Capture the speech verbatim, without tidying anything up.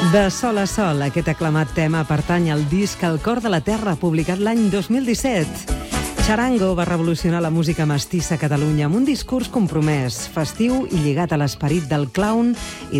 De sol a sol, aquest aclamat tema pertany al disc El cor de la terra, publicat l'any dos mil disset. Charango va revolucionar la música mestissa a Catalunya amb un discurs compromès, festiu i lligat a l'esperit del clown i